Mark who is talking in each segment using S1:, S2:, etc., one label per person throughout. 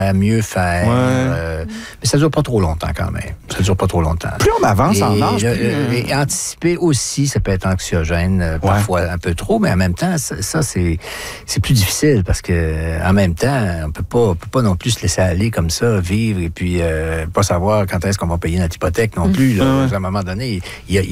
S1: à mieux faire. Mais ça dure pas trop longtemps quand même. Ça dure pas trop longtemps.
S2: Plus on avance en âge,
S1: et anticiper aussi, ça peut être anxiogène, parfois un peu trop, mais en même temps, ça c'est plus difficile parce que en même temps, on peut pas non plus se laisser aller comme ça, vivre et puis pas savoir quand est-ce qu'on va payer notre hypothèque non plus. Là, à un moment donné,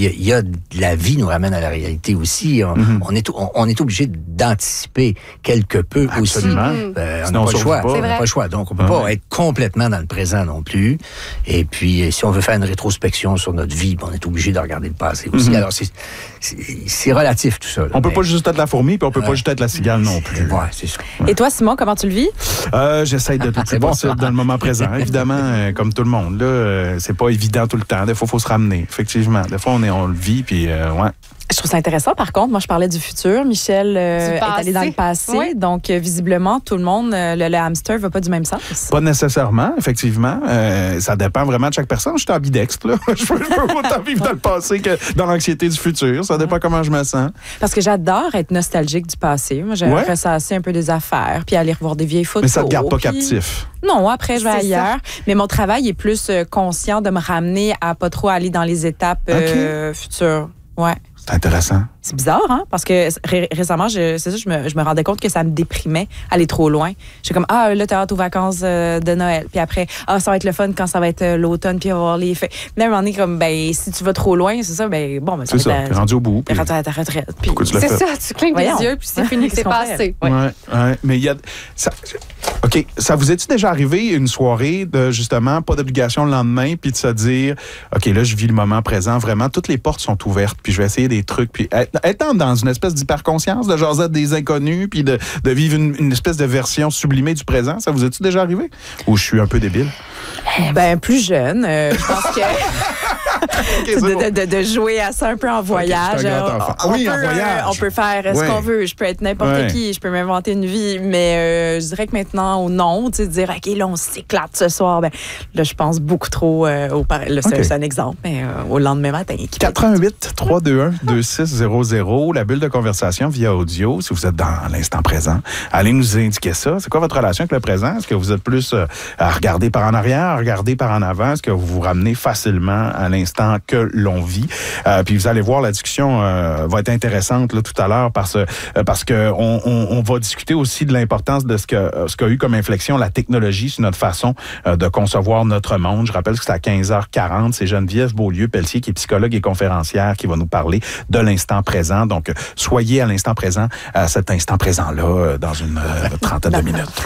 S1: la vie nous ramène à la réalité aussi. On est obligé d'anticiper quelque peu aussi. On n'a pas le choix. On n'a pas le choix. Donc, on ne peut pas être complètement dans le présent non plus. Et puis, si on veut faire une rétrospection sur notre vie, on est obligé de regarder le passé aussi. Alors, c'est relatif tout ça. Là,
S2: on peut pas juste être la fourmi, puis on peut pas juste être la cigale non plus.
S1: C'est ça.
S3: Et toi, Simon, comment tu le vis?
S2: J'essaie de tout le plus possible dans le moment présent. Évidemment, comme tout le monde, là, c'est pas évident tout le temps. Des fois, il faut se ramener. Effectivement. Des fois, on le vit, puis
S3: Je trouve ça intéressant. Par contre, moi, je parlais du futur. Michel est allé dans le passé. Oui. Donc, visiblement, tout le monde, le hamster ne va pas du même sens.
S2: Pas nécessairement, effectivement. Ça dépend vraiment de chaque personne. Je suis ambidextre, là. Je peux autant vivre dans le passé que dans l'anxiété du futur. Ça dépend comment je me sens.
S3: Parce que j'adore être nostalgique du passé. Moi, j'aimerais ressasser un peu des affaires, puis aller revoir des vieilles photos.
S2: Mais ça ne te garde pas captif.
S3: Non, après, je vais ailleurs. Mais mon travail est plus conscient de me ramener à pas trop aller dans les étapes futures. Ouais.
S2: C'est intéressant.
S3: C'est bizarre, hein? Parce que récemment, je me rendais compte que ça me déprimait aller trop loin. J'étais comme, là, t'as hâte aux vacances de Noël. Puis après, ça va être le fun quand ça va être l'automne, puis on va avoir les effets. Mais à un moment donné, comme, si tu vas trop loin, c'est ça,
S2: t'es rendu au bout.
S3: T'es rendu à ta retraite.
S4: C'est ça, tu clignes des yeux, puis c'est fini, c'est passé.
S2: Mais il y a... OK, ça vous est-il déjà arrivé une soirée de, justement, pas d'obligation le lendemain, puis de se dire, OK, là, je vis le moment présent, vraiment, toutes les portes sont ouvertes, puis je vais essayer des trucs, puis être dans une espèce d'hyperconscience, de jaser des inconnus, puis de vivre une espèce de version sublimée du présent, ça vous est-il déjà arrivé? Ou je suis un peu débile?
S3: Plus jeune, je pense que... de jouer à ça un peu en voyage.
S2: En voyage.
S3: On peut faire ce qu'on veut. Je peux être n'importe qui. Je peux m'inventer une vie. Mais je dirais que maintenant, non, tu sais, dire, OK, là, on s'éclate ce soir. Là, je pense beaucoup trop c'est un exemple, mais au lendemain matin.
S2: 88-321-2600, la bulle de conversation via audio, si vous êtes dans l'instant présent. Allez nous indiquer ça. C'est quoi votre relation avec le présent? Est-ce que vous êtes plus à regarder par en arrière, à regarder par en avant? Est-ce que vous vous ramenez facilement à l'instant que l'on vit? Puis vous allez voir, la discussion va être intéressante là, tout à l'heure parce que on va discuter aussi de l'importance de ce qu'a eu comme inflexion la technologie sur notre façon de concevoir notre monde. Je rappelle que c'est à 15h40. C'est Geneviève Beaulieu-Pelletier qui est psychologue et conférencière qui va nous parler de l'instant présent. Donc, soyez à l'instant présent, à cet instant présent-là, dans une trentaine de minutes.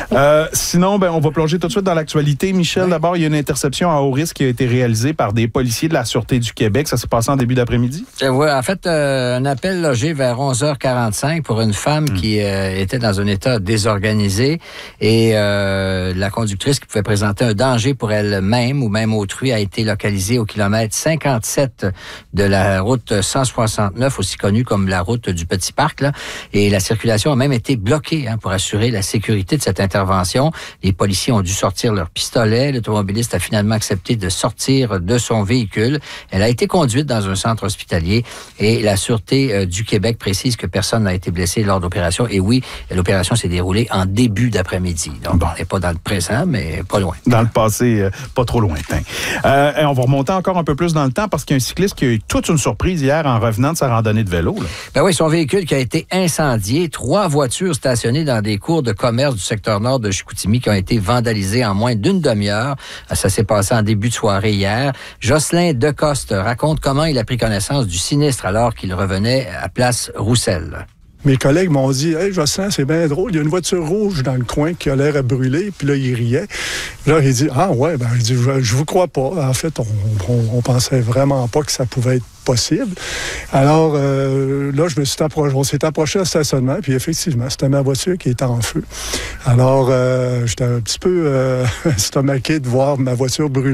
S2: Sinon, on va plonger tout de suite dans l'actualité. Michel, d'abord, il y a une interception à haut risque qui a été réalisée par des policiers de la Sûreté du Québec. Ça s'est passé en début d'après-midi?
S1: Oui, en fait, un appel logé vers 11h45 pour une femme qui était dans un état désorganisé et la conductrice qui pouvait présenter un danger pour elle-même ou même autrui a été localisée au kilomètre 57 de la route 169, aussi connue comme la route du Petit Parc. Là. Et la circulation a même été bloquée pour assurer la sécurité de cette intervention. Les policiers ont dû sortir leurs pistolets. L'automobiliste a finalement accepté de sortir de son véhicule. Elle a été conduite dans un centre hospitalier et la Sûreté du Québec précise que personne n'a été blessé lors de l'opération. Et oui, l'opération s'est déroulée en début d'après-midi. Donc, on n'est pas dans le présent, mais pas loin.
S2: Dans le passé, pas trop lointain. Et on va remonter encore un peu plus dans le temps parce qu'il y a un cycliste qui a eu toute une surprise hier en revenant de sa randonnée de vélo. Là.
S1: Oui, son véhicule qui a été incendié. 3 voitures stationnées dans des cours de commerce du secteur nord de Chicoutimi qui ont été vandalisées en moins d'une demi-heure. Ça s'est passé en début de soirée hier. Jocelyn Decoste raconte comment il a pris connaissance du sinistre alors qu'il revenait à Place Roussel.
S5: Mes collègues m'ont dit « Hey, Jocelyn, c'est bien drôle, il y a une voiture rouge dans le coin qui a l'air à brûler. » Puis là, il riait. Là, il dit « Ah ouais, il dit, je vous crois pas. En fait, on pensait vraiment pas que ça pouvait être possible. » Alors, là, on s'est approché au stationnement, puis effectivement, c'était ma voiture qui était en feu. Alors, j'étais un petit peu estomaqué de voir ma voiture brûler.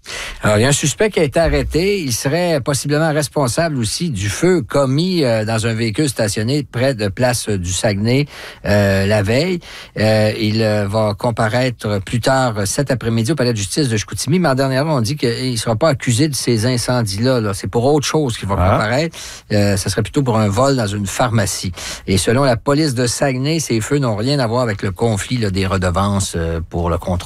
S1: Alors, il y a un suspect qui a été arrêté. Il serait possiblement responsable aussi du feu commis dans un véhicule stationné près de Place du Saguenay la veille. Il va comparaître plus tard cet après-midi au palais de justice de Chicoutimi. Mais en dernière on dit qu'il ne sera pas accusé de ces incendies-là. Là. C'est pour autre chose qu'il va comparaître. Ça serait plutôt pour un vol dans une pharmacie. Et selon la police de Saguenay, ces feux n'ont rien à voir avec le conflit là, des redevances pour le contrôle